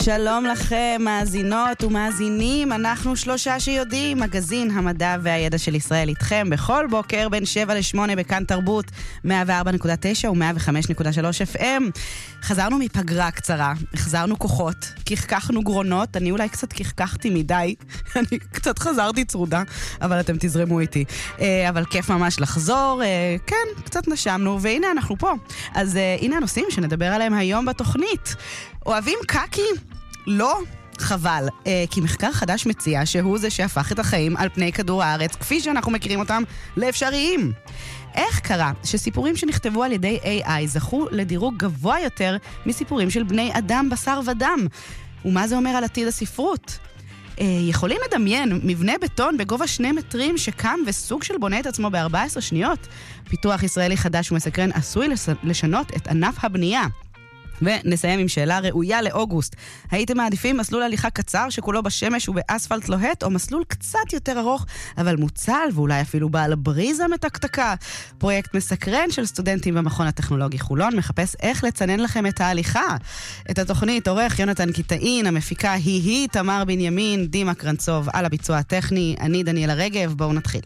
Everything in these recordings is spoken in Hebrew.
שלום לכם, מאזינות ומאזינים, אנחנו שלושה שיודעים, מגזין המדע והידע של ישראל איתכם בכל בוקר בין 7 ל-8 בכאן תרבות 104.9 ו-105.3 FM. חזרנו מפגרה קצרה, החזרנו כוחות, כחכחנו גרונות, אני אולי קצת כחכחתי מדי, אני קצת חזרתי צרודה, אבל אתם תזרמו איתי. אבל כיף ממש לחזור, כן, קצת נשמנו, והנה אנחנו פה. אז הנה הנושאים שנדבר עליהם היום בתוכנית. אוהבים קאקי? לא? חבל, כי מחקר חדש מציע שהוא זה שהפך את החיים על פני כדור הארץ, כפי שאנחנו מכירים אותם, לאפשריים. איך קרה שסיפורים שנכתבו על ידי AI זכו לדירוג גבוה יותר מסיפורים של בני אדם בשר ודם? ומה זה אומר על עתיד הספרות? יכולים לדמיין מבנה בטון בגובה 2 מטרים שקם וסוג של בונה את עצמו ב-14 שניות? פיתוח ישראלי חדש ומסקרן עשוי לשנות את ענף הבנייה. ונסיים עם שאלה ראויה לאוגוסט. הייתם מעדיפים מסלול הליכה קצר שכולו בשמש ובאספלט לוהט, או מסלול קצת יותר ארוך אבל מוצל ואולי אפילו בעל בריזה מתקתקה? פרויקט מסקרן של סטודנטים במכון הטכנולוגי חולון מחפש איך לצנן לכם את ההליכה. את התוכנית עורך יונתן קיטאין, המפיקה היא תמר בנימין, דימה קרנצוב על הביצוע הטכני, אני דניאלה רגב. בואו נתחיל.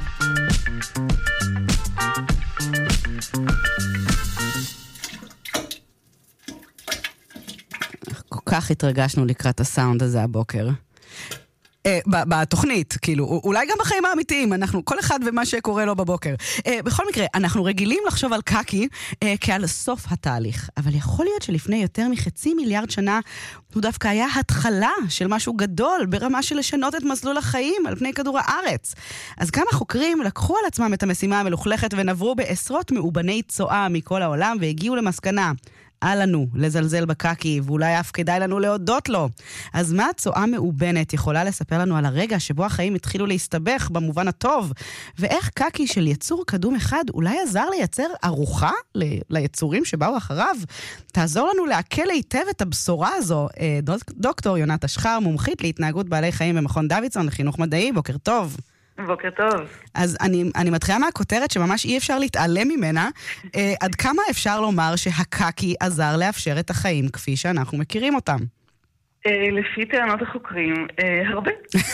כל כך התרגשנו לקראת הסאונד הזה הבוקר. בתוכנית, כאילו, אולי גם בחיים האמיתיים, אנחנו, כל אחד ומה שקורה לו בבוקר. בכל מקרה, אנחנו רגילים לחשוב על קאקי כעל סוף התהליך, אבל יכול להיות שלפני יותר מ500 מיליארד שנה, הוא דווקא היה התחלה של משהו גדול, ברמה של לשנות את מסלול החיים על פני כדור הארץ. אז כמה חוקרים לקחו על עצמם את המשימה המלוכלכת, ונברו בעשרות מאובני צואה מכל העולם, והגיעו למסקנה, אל לנו לזלזל בקאקי, ואולי אף כדאי לנו להודות לו. אז מה צואה מאובנת יכולה לספר לנו על הרגע שבו החיים התחילו להסתבך במובן הטוב? ואיך קאקי של יצור קדום אחד אולי עזר לייצר ארוחה ליצורים שבאו אחריו? תעזור לנו לעכל היטב את הבשורה הזו. דוקטור יונת אשחר, מומחית להתנהגות בעלי חיים במכון דוידסון לחינוך מדעי. בוקר טוב. בוקר טוב. אז אני מתחילה מהכותרת שממש אי אפשר להתעלם ממנה. עד כמה אפשר לומר שהקאקי עזר לאפשר את החיים כפי שאנחנו מכירים אותם? לפי טענות החוקרים, הרבה.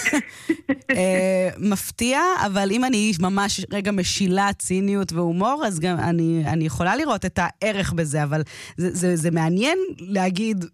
מפתיע, אבל אם אני ממש רגע משילה ציניות והומור, אז גם אני יכולה לראות את הערך בזה, אבל זה מעניין להגיד,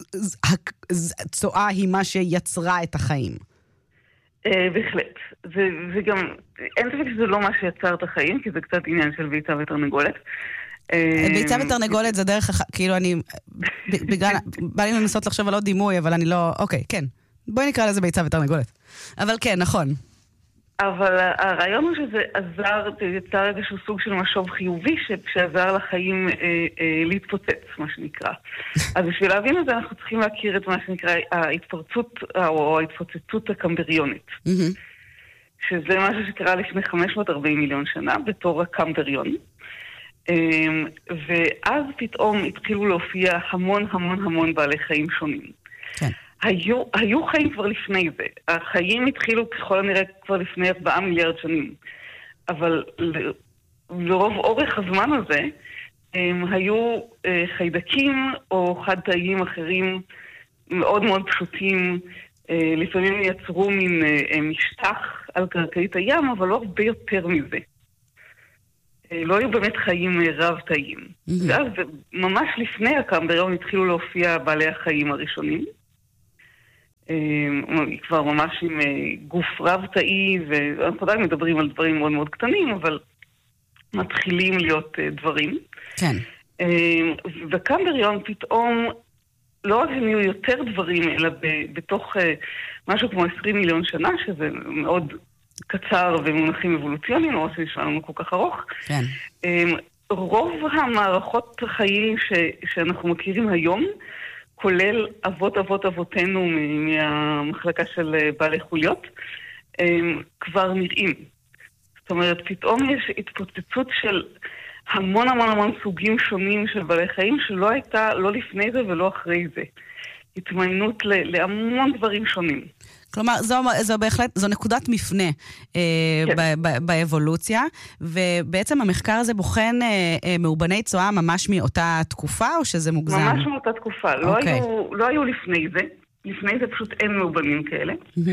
צואה היא מה שיצרה את החיים. בהחלט. וגם, אין ספק שזה לא מה שיצר את החיים, כי זה קצת עניין של ביצה ותרנגולת. ביצה ותרנגולת זה דרך, כאילו אני, בא לי לנסות לחשוב על עוד דימוי, אבל אני לא, אוקיי, כן. בואי נקרא לזה ביצה ותרנגולת. אבל כן, נכון. אבל הרעיון הוא שזה עזר, יצר איזשהו סוג של משוב חיובי שעזר לחיים להתפוצץ, מה שנקרא. אז בשביל להבין את זה אנחנו צריכים להכיר את מה שנקרא ההתפרצות או ההתפוצצות הקמבריונית. שזה משהו שקרה לפני 540 מיליון שנה בתור הקמבריון. ואז פתאום התחילו להופיע המון בעלי חיים שונים. כן. היו חיים כבר לפני זה. החיים התחילו ככל הנראה כבר לפני 4 מיליארד שנים. אבל לרוב אורך הזמן הזה, היו חיידקים או חד-תאיים אחרים מאוד מאוד פשוטים. לפעמים יצרו מין משטח על קרקעית הים, אבל לא הרבה יותר מזה. לא היו באמת חיים רב-תאיים. ואז ממש לפני הקמבריון התחילו להופיע בעלי החיים הראשונים. כבר ממש עם גוף רב-תאי, ואנחנו עדיין מדברים על דברים מאוד מאוד קטנים, אבל מתחילים להיות דברים. כן. וקמבריון פתאום, לא רק הם יהיו יותר דברים, אלא בתוך משהו כמו 20 מיליון שנה, שזה מאוד קצר ומונחים אבולוציוניים, לא שנשמע לנו כל כך ארוך. כן. רוב המערכות החיים שאנחנו מכירים היום, כולל אבותינו מהמחלקה של בעלי חוליות, כבר נראים. זאת אומרת, פתאום יש התפוצצות של המון סוגים שונים של בעלי חיים, שלא הייתה לא לפני זה ולא אחרי זה. התמיינות להמון דברים שונים. כלומר, זו בהחלט, זו נקודת מפנה באבולוציה, ובעצם המחקר הזה בוחן מאובני צואה ממש מאותה תקופה, או שזה מוגזם? ממש מאותה תקופה. לא היו לפני זה. לפני זה פשוט אין מאובנים כאלה.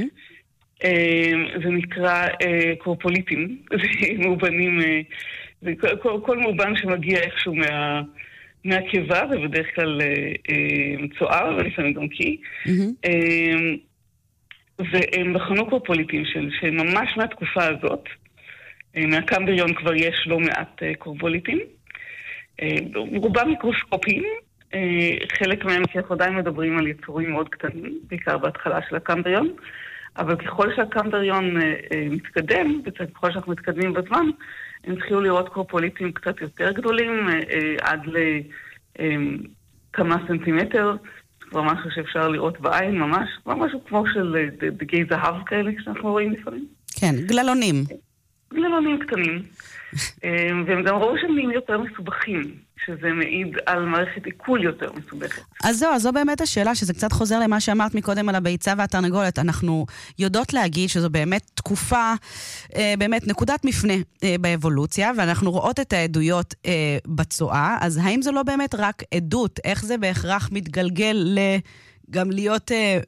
זה נקרא קורפוליטים. זה מאובנים, כל מאובן שמגיע איכשהו מהקיבה, ובדרך כלל צואה, ולפעמים גם קי. והם בחנו קורפוליטים שממש מהתקופה הזאת, מהקמבריון כבר יש לא מעט קורפוליטים, רובם מיקרוסקופיים, חלק מהם שאנחנו עדיין מדברים על יצורים מאוד קטנים, בעיקר בהתחלה של הקמבריון, אבל ככל שהקמבריון מתקדם, וככל שאנחנו מתקדמים בזמן, הם התחילו לראות קורפוליטים קצת יותר גדולים, עד לכמה סנטימטר, כבר משהו שאפשר לראות בעין, ממש משהו כמו של דגי זהב כאלה, שאנחנו רואים לפעמים. כן, גללונים. גללונים קטנים. והם גם ראו שהם נהיים יותר מסובכים, שזה מעיד על מערכת עיכול יותר מסובכת. אז זו באמת השאלה, שזה קצת חוזר למה שאמרת מקודם על הביצה והתרנגולת. אנחנו יודעות להגיד שזו באמת תקופה, באמת נקודת מפנה באבולוציה, ואנחנו רואות את העדויות בצואה, אז האם זו לא באמת רק עדות? איך זה בהכרח מתגלגל גם להיות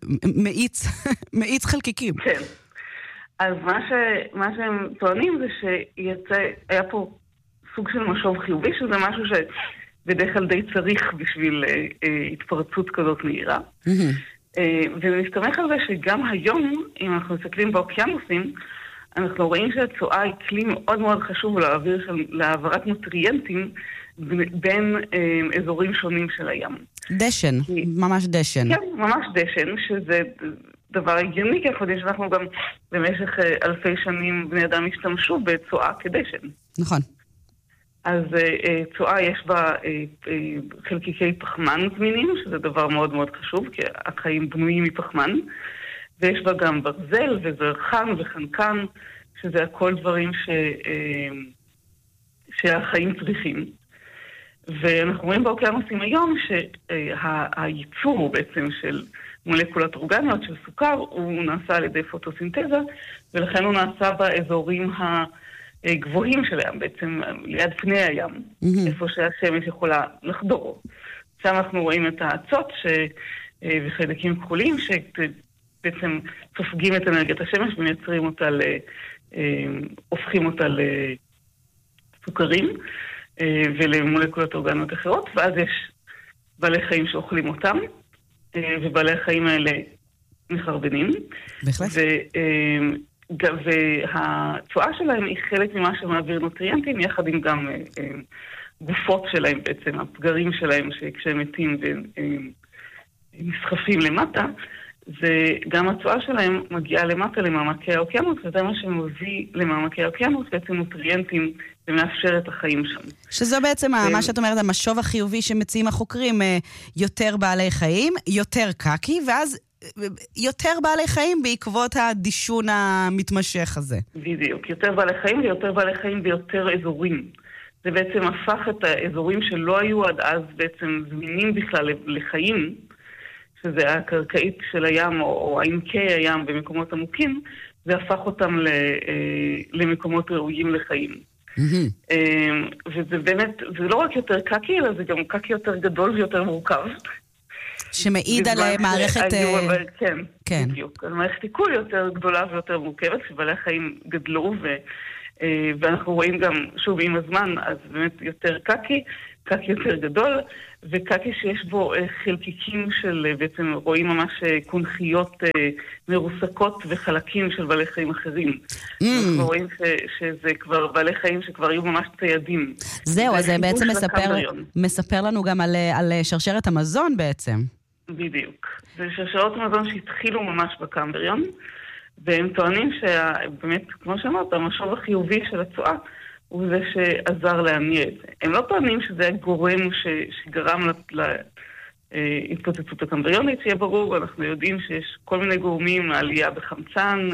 מאיץ חלקיקים? כן. אז מה שהם טוענים זה שהיה פה סוג של משוב חיובי, שזה משהו שבדרך כלל די צריך בשביל התפרצות כזאת מהירה. ומסתמך על זה שגם היום, אם אנחנו מסתכלים באוקיינוסים, אנחנו רואים שהצואה היא כלי מאוד מאוד חשוב להעברת נוטריאנטים בין אזורים שונים של הים. דשן, ממש דשן. כן, ממש דשן, שזה דבר הגיוני, כי אנחנו יודעים שאנחנו גם במשך אלפי שנים בני אדם השתמשו בצואה כדשן. נכון. אז צואה יש בה חלקיקי פחמן זמינים, שזה דבר מאוד מאוד חשוב, כי החיים בנויים מפחמן, ויש בה גם ברזל וזרחן וחנקן, שזה הכל דברים שהחיים צריכים. ואנחנו רואים באוקיינוסים היום שהייצור בעצם של מולקולות אורגניות של סוכר, הוא נעשה על ידי פוטוסינתזה, ולכן הוא נעשה באזורים הגבוהים של הים, בעצם ליד פני הים, איפה שהשמש יכולה לחדור. שם אנחנו רואים את האצות וחיידקים כחולים, שבעצם סופגים את אנרגיית השמש ומייצרים אותה, הופכים אותה לסוכרים ולמולקולות אורגניות אחרות, ואז יש בעלי חיים שאוכלים אותם, ובעלי החיים האלה מחרבנים. בהחלט. והצואה שלהם היא חלק ממה שמעביר נוטריאנטים, יחד עם גם גופות שלהם בעצם, הפגרים שלהם, שכשהם מתים ונסחפים למטה, וגם הצואה שלהם מגיעה למטה למעמקי האוקיינוס, וזה מה שמביא למעמקי האוקיינוס, בעצם נוטריאנטים ומאפשר את החיים שם. שזו בעצם מה שאת אומרת, המשוב החיובי שמציעים החוקרים, יותר בעלי חיים, יותר קקי, ואז יותר בעלי חיים בעקבות הדישון המתמשך הזה. בדיוק, יותר בעלי חיים ויותר בעלי חיים ביותר אזורים. זה בעצם הפך את האזורים שלא היו עד אז בעצם זמינים בכלל לחיים, שזה הקרקעית של הים או עמקי הים במקומות עמוקים, זה הפך אותם למקומות ראויים לחיים. וזה באמת, זה לא רק יותר קקי, אלא זה גם קקי יותר גדול ויותר מורכב. שמעיד על מערכת... כן, בדיוק. על מערכת עיכול יותר גדולה ויותר מורכבת, שבעלי החיים גדלו, ואנחנו רואים גם, שוב, עם הזמן, אז באמת יותר קקי יותר גדול, וקקי שיש בו חלקיקים של, בעצם רואים ממש קונכיות מרוסקות וחלקים של בעלי חיים אחרים. אנחנו רואים שזה כבר בעלי חיים שכבר היו ממש ציידים. זהו, אז זה בעצם מספר לנו גם על שרשרת המזון בעצם. בדיוק. זה שרשרות מזון שהתחילו ממש בקמבריון, והם טוענים שבאמת, כמו שאמרת, המשוב החיובי של הצואה, הוא זה שעזר להניע את זה. הם לא טוענים שזה הגורם שגרם להתפוצצות הקמבריונית, שיהיה ברור, אנחנו יודעים שיש כל מיני גורמים, העלייה בחמצן,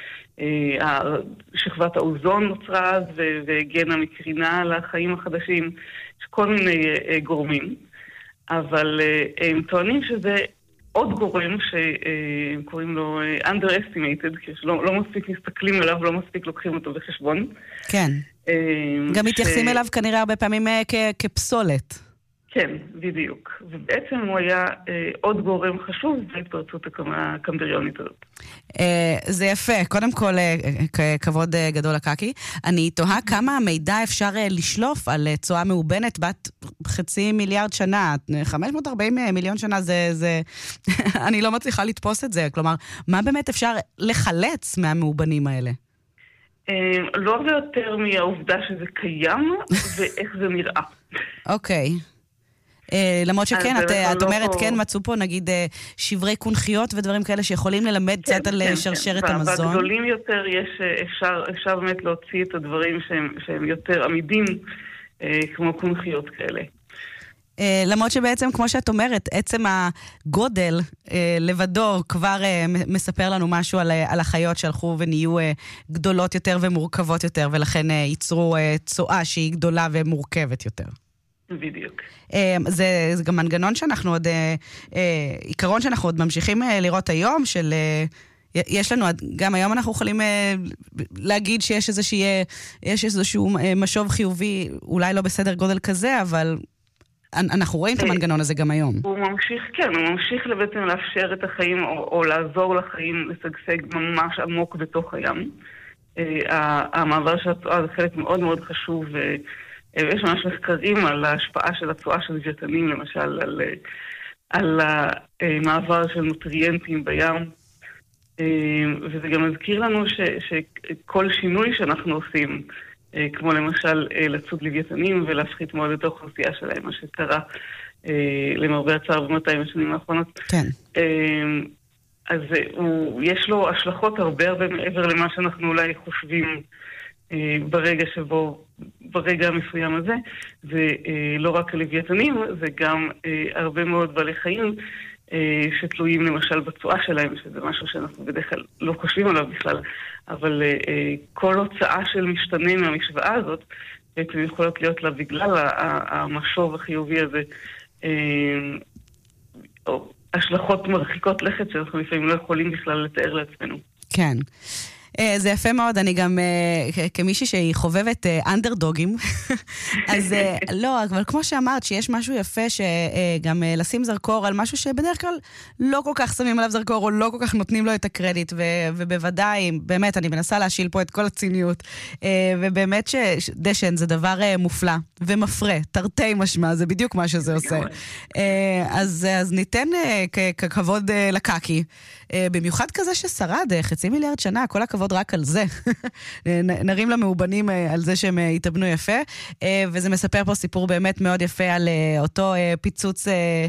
שכבת האוזון נוצרה אז, והגנה מקרינה לחיים החדשים, יש כל מיני גורמים, אבל הם טוענים שזה עוד גורם שקוראים לו underestimated, לא מספיק מסתכלים עליו, לא מספיק לוקחים אותו בחשבון. כן. גם מתייחסים אליו כנראה הרבה פעמים כפסולת. כן, בדיוק. ובעצם הוא היה עוד גורם חשוב בהתפרצות הקמבריונית הזאת. זה יפה. קודם כל, כבוד גדול לקקי. אני תוהה כמה מידע אפשר לשלוף על צואה מאובנת בת 500 מיליארד שנה. 540 מיליון שנה זה... אני לא מצליחה לתפוס את זה. כלומר, מה באמת אפשר לחלץ מהמאובנים האלה? לא הרבה יותר מהעובדה שזה קיים ואיך זה נראה. אוקיי. למרות שכן, את אומרת, כן, מצאו פה נגיד שברי קונכיות ודברים כאלה שיכולים ללמד קצת על שרשרת המזון. בגדולים יותר אפשר באמת להוציא את הדברים שהם יותר עמידים, כמו קונכיות כאלה. למרות שבעצם, כמו שאת אומרת, עצם הגודל לבדו כבר מספר לנו משהו על החיות שהלכו ונהיו גדולות יותר ומורכבות יותר, ולכן ייצרו צואה שהיא גדולה ומורכבת יותר. בדיוק. זה גם מנגנון שאנחנו עוד, עיקרון שאנחנו עוד ממשיכים לראות היום, של, יש לנו, גם היום אנחנו יכולים להגיד שיש איזשהו משוב חיובי, אולי לא בסדר גודל כזה, אבל אנחנו רואים את המנגנון הזה גם היום. הוא ממשיך, כן, הוא ממשיך בעצם לאפשר את החיים, או לעזור לחיים לשגשג ממש עמוק בתוך הים. המעבר של הצואה זה חלק מאוד מאוד חשוב, ויש ממש מחקרים על ההשפעה של הצואה של לוויתנים, למשל על המעבר של נוטריאנטים בים, וזה גם מזכיר לנו שכל שינוי שאנחנו עושים, כמו למשל לצוד לוויתנים ולהפחית מאוד את האוכלוסייה שלהם, מה שקרה למרבה הצער ב-200 השנים האחרונות. כן. אז יש לו השלכות הרבה מעבר למה שאנחנו אולי חושבים ברגע המסוים הזה. זה לא רק הלוויתנים, זה גם הרבה מאוד בעלי חיים שתלויים למשל בצואה שלהם, שזה משהו שאנחנו בדרך כלל לא חושבים עליו בכלל, אבל כל הוצאה של משתנה מהמשוואה הזאת, בעצם יכולות להיות לה בגלל המשוב החיובי הזה, או השלכות מרחיקות לכת שאנחנו לפעמים לא יכולים בכלל לתאר לעצמנו. כן. זה יפה מאוד, אני גם כמישהי שהיא חובבת אנדרדוגים, אז לא, אבל כמו שאמרת שיש משהו יפה שגם לשים זרקור על משהו שבדרך כלל לא כל כך שמים עליו זרקור או לא כל כך נותנים לו את הקרדיט, ובוודאי, באמת, אני מנסה להשיל פה את כל הציניות, ובאמת שדשן זה דבר מופלא ומפרה, תרתי משמע, זה בדיוק מה שזה עושה. אז ניתן ככבוד לקקי, במיוחד כזה ששרד 500 מיליארד שנה, כל הכבוד רק על זה. נרים למאובנים על זה שהם התאבנו יפה, וזה מספר פה סיפור באמת מאוד יפה על אותו פיצוץ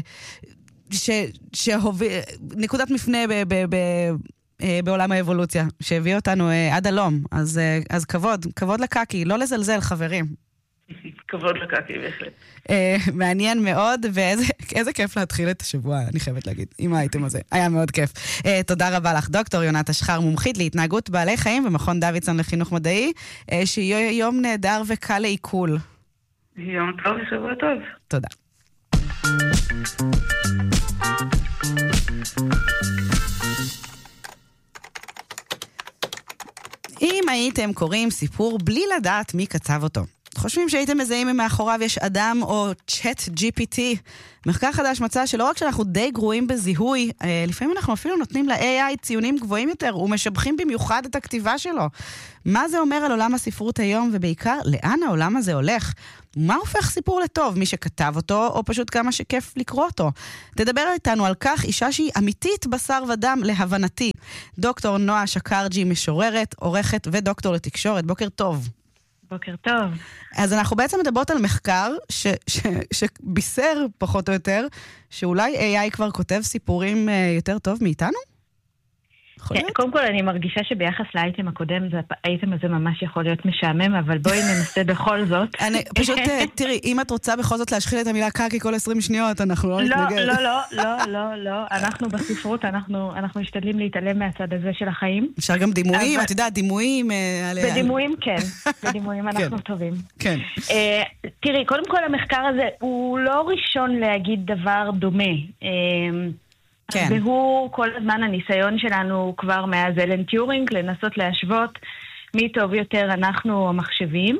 שהוביל, נקודת מפנה בעולם האבולוציה, שהביא אותנו עד הלום. אז כבוד לקקי, לא לזלזל חברים. כבוד לקקי, בהחלט. מעניין מאוד, ואיזה כיף להתחיל את השבוע, אני חייבת להגיד, עם האייטם הזה. היה מאוד כיף. תודה רבה לך, דוקטור יונת אשחר, מומחית להתנהגות בעלי חיים במכון דוידסון לחינוך מדעי, שיהיה יום נהדר וקל לעיכול. יום טוב ושבוע טוב. תודה. אם הייתם קוראים סיפור בלי לדעת מי כתב אותו, חושבים שהייתם מזהים אם מאחוריו יש אדם או צ'אט GPT. מחקר חדש מצא שלא רק שאנחנו די גרועים בזיהוי, לפעמים אנחנו אפילו נותנים ל-AI ציונים גבוהים יותר ומשבחים במיוחד את הכתיבה שלו. מה זה אומר על עולם הספרות היום, ובעיקר לאן העולם הזה הולך? מה הופך סיפור לטוב, מי שכתב אותו או פשוט כמה שכיף לקרוא אותו? תדבר איתנו על כך אישה שהיא אמיתית בשר ודם להבנתי. דוקטור נועה שקרג'י, משוררת, עורכת ודוקטור לתקשורת. בוקר טוב. בוקר טוב. אז אנחנו בעצם מדברות על מחקר שבישר פחות או יותר, שאולי AI כבר כותב סיפורים יותר טוב מאיתנו? כן, קודם כל אני מרגישה שביחס לאייטם הקודם, האייטם הזה ממש יכול להיות משעמם, אבל בואי ננסה בכל זאת. פשוט, תראי, אם את רוצה בכל זאת להשחיל את המילה קקי כל 20 שניות, אנחנו לא נתנגד. לא, אנחנו בספרות, אנחנו משתדלים להתעלם מהצד הזה של החיים. אפשר גם דימויים, את יודעת, דימויים. בדימויים כן, בדימויים אנחנו טובים. כן. תראי, קודם כל המחקר הזה הוא לא ראשון להגיד דבר דומה. כן. והוא כל הזמן הניסיון שלנו כבר מאז אלן טיורינג, לנסות להשוות מי טוב יותר, אנחנו המחשבים.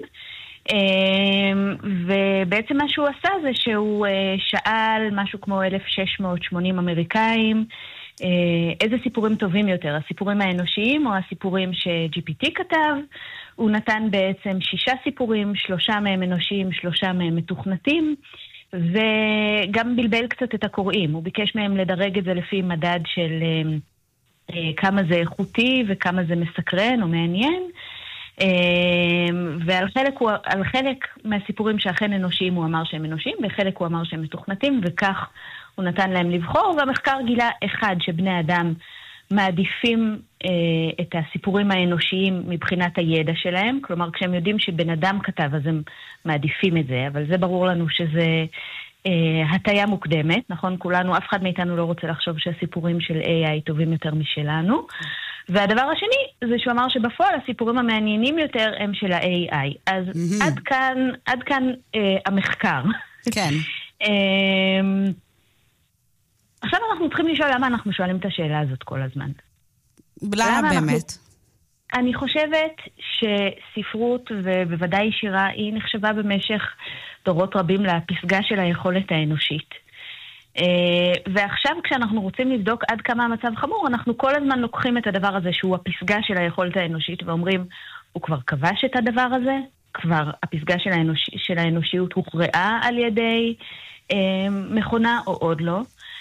ובעצם מה שהוא עשה זה שהוא שאל משהו כמו 1,680 אמריקאים, איזה סיפורים טובים יותר, הסיפורים האנושיים או הסיפורים ש-GPT כתב. הוא נתן בעצם 6 סיפורים, 3 מהם אנושיים, 3 מהם מתוכנתים, וגם בלבל קצת את הקוראים. הוא ביקש מהם לדרג את זה לפי מדד של כמה זה איכותי וכמה זה מסקרן או מעניין. ועל חלק מהסיפורים שאכן אנושיים הוא אמר שהם אנושיים, וחלק הוא אמר שהם מתוכנתים, וכך הוא נתן להם לבחור, והמחקר גילה אחד שבני אדם מעדיפים את הסיפורים האנושיים מבחינת הידע שלהם, כלומר כשהם יודעים שבן אדם כתב אז הם מעדיפים את זה, אבל זה ברור לנו שזה הטיה מוקדמת, נכון? כולנו, אף אחד מאיתנו לא רוצה לחשוב שהסיפורים של AI טובים יותר משלנו. והדבר השני זה שהוא אמר שבפועל הסיפורים המעניינים יותר הם של ה-AI. אז עד כאן המחקר. כן. עכשיו אנחנו צריכים לשאול למה אנחנו שואלים את השאלה הזאת כל הזמן. למה באמת? אני חושבת שספרות ובוודאי שירה היא נחשבה במשך דורות רבים לפסגה של היכולת האנושית. ועכשיו כשאנחנו רוצים לבדוק עד כמה המצב חמור, אנחנו כל הזמן לוקחים את הדבר הזה שהוא הפסגה של היכולת האנושית ואומרים, הוא כבר כבש את הדבר הזה? כבר הפסגה של האנושיות הוכרעה על ידי מכונה או עוד לא?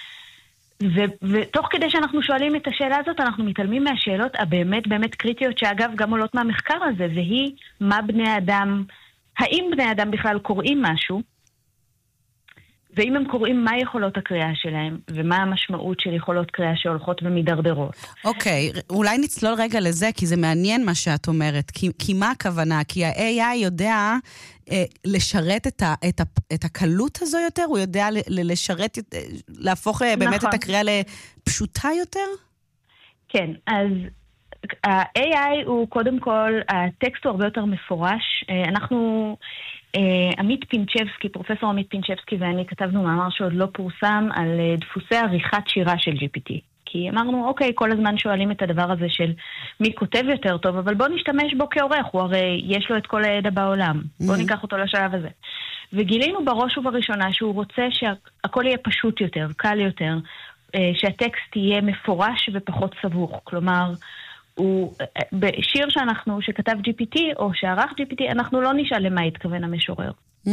ותוך כדי שאנחנו שואלים את השאלה הזאת, אנחנו מתעלמים מהשאלות הבאמת באמת קריטיות, שאגב גם עולות מהמחקר הזה, והיא מה בני אדם, האם בני אדם בכלל קוראים משהו, ואם הם קוראים מה יכולות הקריאה שלהם, ומה המשמעות של יכולות קריאה שהולכות ומדרדרות. אוקיי, אולי נצלול רגע לזה, כי זה מעניין מה שאת אומרת. כי מה הכוונה? כי ה-AI יודע לשרת את הקלות הזו יותר? הוא יודע לשרת, להפוך באמת את הקריאה לפשוטה יותר? כן, אז ה-AI הוא קודם כל, הטקסט הוא הרבה יותר מפורש. אנחנו... עמית פינצ'בסקי, פרופסור עמית פינצ'בסקי ואני כתבנו מאמר שעוד לא פורסם על דפוסי עריכת שירה של GPT. כי אמרנו, אוקיי, כל הזמן שואלים את הדבר הזה של מי כותב יותר טוב, אבל בוא נשתמש בו כעורך, הוא הרי יש לו את כל הידע בעולם. בוא ניקח אותו לשלב הזה. וגילינו בראש ובראשונה שהוא רוצה שהכל יהיה פשוט יותר, קל יותר, שהטקסט יהיה מפורש ופחות סבוך. כלומר, הוא, בשיר שכתב GPT או שערך GPT, אנחנו לא נשאל למה התכוון המשורר.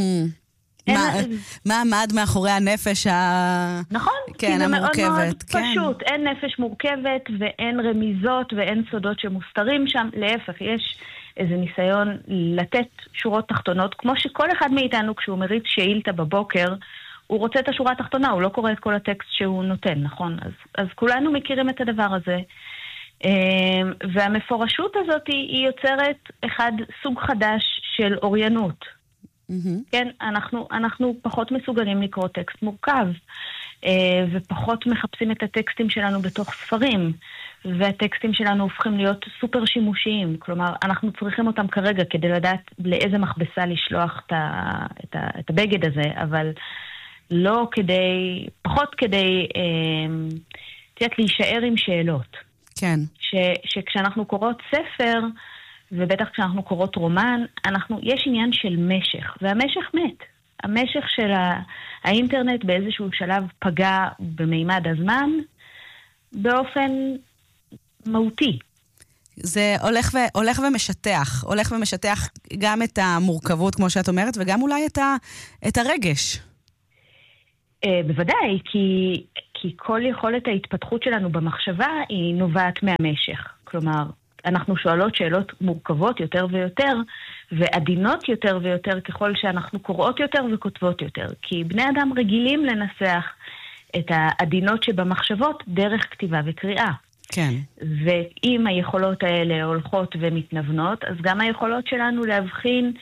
מה עמד מאחורי הנפש נכון, כן, כי זה מאוד מאוד כן. פשוט. אין נפש מורכבת ואין רמיזות ואין סודות שמוסתרים שם. להפך, יש איזה ניסיון לתת שורות תחתונות, כמו שכל אחד מאיתנו כשהוא מריץ שאילתה בבוקר, הוא רוצה את השורה התחתונה, הוא לא קורא את כל הטקסט שהוא נותן, נכון? אז כולנו מכירים את הדבר הזה. והמפורשות הזאת היא יוצרת סוג חדש של אוריינות. כן, אנחנו פחות מסוגלים לקרוא טקסט מורכב, ופחות מחפשים את הטקסטים שלנו בתוך ספרים, והטקסטים שלנו הופכים להיות סופר שימושיים. כלומר, אנחנו צריכים אותם כרגע כדי לדעת לאיזה מכבסה לשלוח את הבגד הזה, אבל לא כדי, פחות כדי להישאר עם שאלות. כן. שכשאנחנו קוראות ספר, ובטח כשאנחנו קוראות רומן, יש עניין של משך, והמשך מת. המשך של האינטרנט באיזשהו שלב פגע במימד הזמן, באופן מהותי. זה הולך ומשטח גם את המורכבות, כמו שאת אומרת, וגם אולי את הרגש. בוודאי, כי כל יכולת ההתפתחות שלנו במחשבה היא נובעת מהמשך. כלומר, אנחנו שואלות שאלות מורכבות יותר ויותר, ועדינות יותר ויותר ככל שאנחנו קוראות יותר וכותבות יותר. כי בני אדם רגילים לנסח את העדינות שבמחשבות דרך כתיבה וקריאה. כן. ואם היכולות האלה הולכות ומתנוונות, אז גם היכולות שלנו להבחין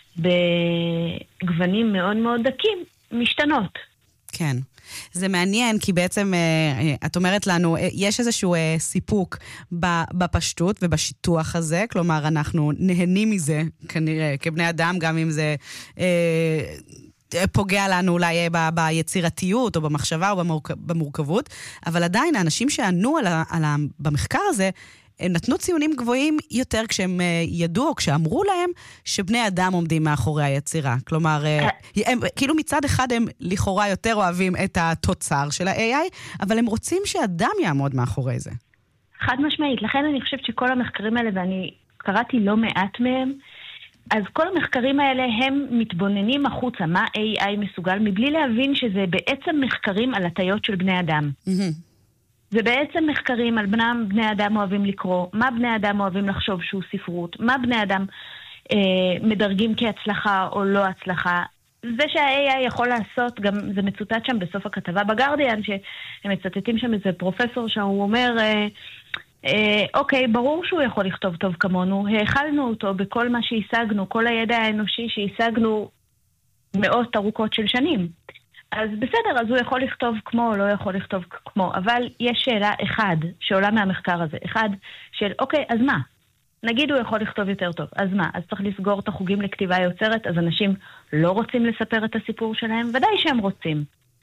בגוונים מאוד מאוד דקים משתנות. כן. זה מעניין, כי בעצם את אומרת לנו, יש איזשהו סיפוק בפשטות ובשיתוח הזה, כלומר אנחנו נהנים מזה כנראה כבני אדם, גם אם זה פוגע לנו אולי ביצירתיות או במחשבה או במורכבות, אבל עדיין האנשים שענו במחקר הזה, הם נתנו ציונים גבוהים יותר כשהם ידעו או כשאמרו להם שבני אדם עומדים מאחורי היצירה. כלומר, כאילו מצד אחד הם לכאורה יותר אוהבים את התוצר של ה-AI, אבל הם רוצים שאדם יעמוד מאחורי זה. חד משמעית. לכן אני חושבת שכל המחקרים האלה, ואני קראתי לא מעט מהם, אז כל המחקרים האלה הם מתבוננים החוצה, מה AI מסוגל, מבלי להבין שזה בעצם מחקרים על הטיות של בני אדם. זה בעצם מחקרים על בני אדם אוהבים לקרוא, מה בני אדם אוהבים לחשוב שהוא ספרות, מה בני אדם מדרגים כהצלחה או לא הצלחה. זה שה-AI יכול לעשות, גם זה מצוטט שם בסוף הכתבה בגרדיאן, שהם מצטטים שם איזה פרופסור שהוא אומר, אוקיי, ברור שהוא יכול לכתוב טוב כמונו, האכלנו אותו בכל מה שהשגנו, כל הידע האנושי שהשגנו מאות ארוכות של שנים. אז בסדר, אז הוא יכול לכתוב כמו או לא יכול לכתוב כמו, אבל יש שאלה אחד שעולה מהמחקר הזה, אחד של אוקיי, אז מה? נגיד הוא יכול לכתוב יותר טוב, אז מה? אז צריך לסגור את החוגים לכתיבה יוצרת, אז אנשים לא רוצים לספר את הסיפור שלהם, ודאי שהם רוצים.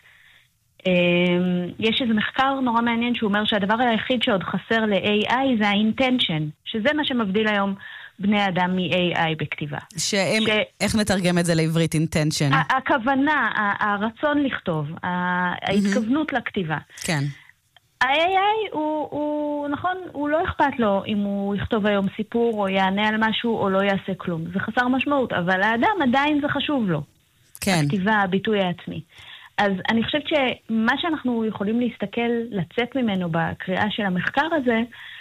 יש איזה מחקר נורא מעניין שהוא אומר שהדבר היחיד שעוד חסר ל-AI זה ה-intention, שזה מה שמבדיל היום בני אדם מ-AI בכתיבה. איך נתרגם את זה לעברית intention? הכוונה, הרצון לכתוב, ההתכוונות לכתיבה. כן. ה-AI הוא, נכון, הוא לא אכפת לו אם הוא יכתוב היום סיפור או יענה על משהו או לא יעשה כלום. זה חסר משמעות, אבל האדם עדיין זה חשוב לו. כן. הכתיבה, הביטוי העצמי. אז אני חושבת שמה שאנחנו יכולים להסתכל, לצאת ממנו בקריאה של המחקר הזה,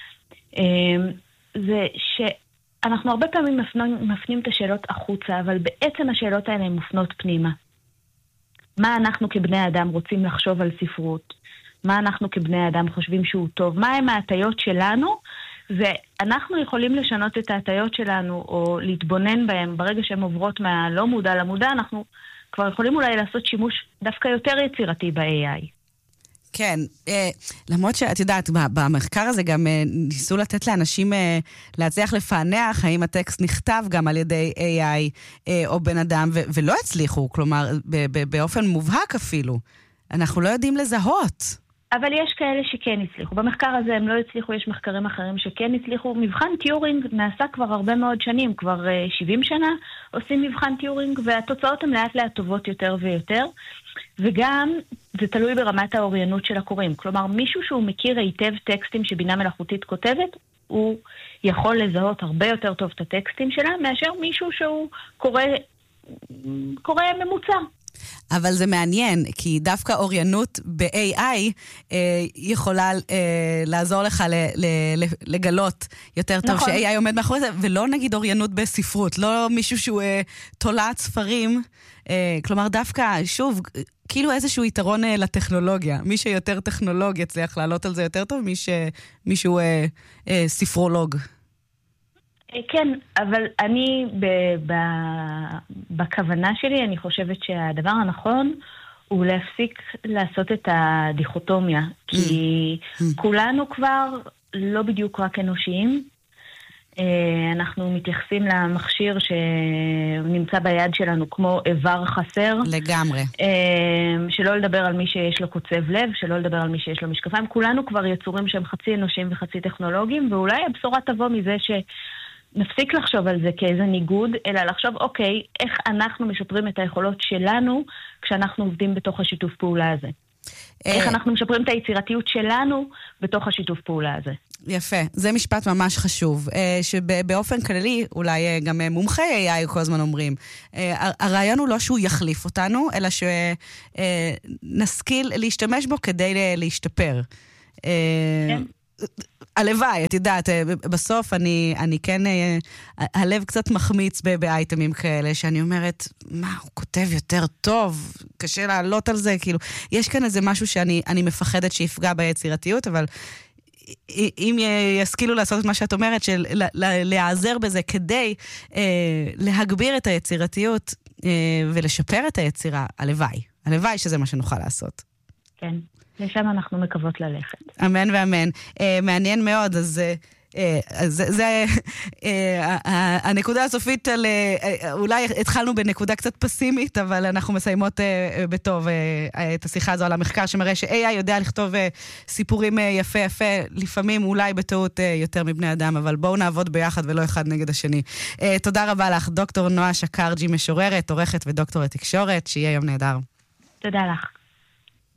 זה שאנחנו הרבה פעמים מפנים את השאלות החוצה, אבל בעצם השאלות האלה הן מופנות פנימה. מה אנחנו כבני אדם רוצים לחשוב על ספרות? מה אנחנו כבני אדם חושבים שהוא טוב? מה הם ההטיות שלנו? ואנחנו יכולים לשנות את ההטיות שלנו, או להתבונן בהם ברגע שהן עוברות מהלא מודע למודע, אנחנו כבר יכולים אולי לעשות שימוש דווקא יותר יצירתי ב-AI. כן, למרות שאת יודעת, במחקר הזה גם ניסו לתת לאנשים להצליח לפענח האם הטקסט נכתב גם על ידי AI או בן אדם, ולא הצליחו, כלומר, באופן מובהק אפילו. אנחנו לא יודעים לזהות. אבל יש כאלה שכן הצליחו. במחקר הזה הם לא הצליחו, יש מחקרים אחרים שכן הצליחו. מבחן טיורינג נעשה כבר הרבה מאוד שנים, כבר 70 שנה עושים מבחן טיורינג, והתוצאות הן לאט לאט טובות יותר ויותר, וגם זה תלוי ברמת האוריינות של הקוראים. כלומר, מישהו שהוא מכיר היטב טקסטים שבינה מלאכותית כותבת, הוא יכול לזהות הרבה יותר טוב את הטקסטים שלה, מאשר מישהו שהוא קורא ממוצע. אבל זה מעניין, כי דווקא אוריינות ב-AI יכולה לעזור לך לגלות יותר טוב נכון. ש-AI עומד מאחורי זה, ולא נגיד אוריינות בספרות, לא מישהו שהוא תולעת ספרים, כלומר דווקא, שוב, כאילו איזשהו יתרון לטכנולוגיה. מי שיותר טכנולוג יצליח לעלות על זה יותר טוב, מישהו ספרולוג. כן, אבל אני בכוונה שלי, אני חושבת שהדבר הנכון הוא להפסיק לעשות את הדיכוטומיה, כי כולנו כבר לא בדיוק רק אנושיים. אנחנו מתייחסים למכשיר שנמצא ביד שלנו כמו איבר חסר. לגמרי. שלא לדבר על מי שיש לו קוצב לב, שלא לדבר על מי שיש לו משקפיים. כולנו כבר יצורים שהם חצי אנושיים וחצי טכנולוגיים, ואולי הבשורה תבוא מזה נפסיק לחשוב על זה כאיזה ניגוד, אלא לחשוב, אוקיי, איך אנחנו משפרים את היכולות שלנו כשאנחנו עובדים בתוך השיתוף פעולה הזה. איך אנחנו משפרים את היצירתיות שלנו בתוך השיתוף פעולה הזה. יפה, זה משפט ממש חשוב, שבאופן כללי, אולי גם מומחי AI כל הזמן אומרים, הרעיון הוא לא שהוא יחליף אותנו, אלא שנשכיל להשתמש בו כדי להשתפר. כן. הלוואי, את יודעת, בסוף אני כן, הלב קצת מחמיץ באייטמים כאלה, שאני אומרת, מה, הוא כותב יותר טוב, קשה לעלות על זה, כאילו, יש כאן איזה משהו שאני מפחדת שיפגע ביצירתיות, אבל אם ישכילו לעשות את מה שאת אומרת, של להיעזר בזה כדי להגביר את היצירתיות ולשפר את היצירה, הלוואי שזה מה שנוכל לעשות. כן. לשם אנחנו מקוות ללכת. אמן ואמן. מעניין מאוד, אז זה הנקודה הסופית על, אולי התחלנו בנקודה קצת פסימית, אבל אנחנו מסיימות בטוב את השיחה הזו על המחקר שמראה ש-AI יודע לכתוב סיפורים יפה, לפעמים אולי בטעות יותר מבני אדם, אבל בואו נעבוד ביחד ולא אחד נגד השני. תודה רבה לך, דוקטור נועה שקרג'י, משוררת, עורכת ודוקטור לתקשורת, שיהיה יום נהדר. תודה לך.